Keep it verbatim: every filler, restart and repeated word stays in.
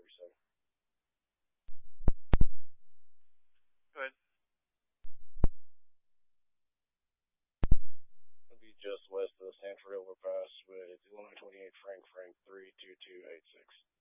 thirty-seven. Go ahead. It'll be just west of the Sanford overpass with one twenty-eight Frank Frank three two two eight six.